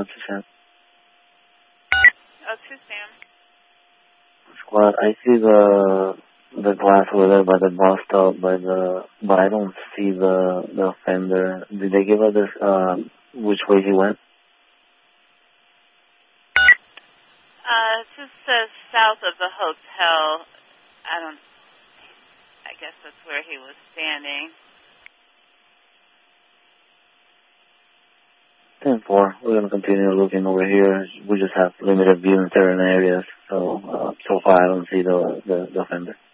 Squad to Sam. Oh, to Sam. Squad, I see the glass over there by the bus stop, but I don't see the offender. Did they give us which way he went? It just says south of the hotel. I guess that's where he was standing. 10-4. We're going to continue looking over here. We just have limited view in certain areas, so far I don't see the offender.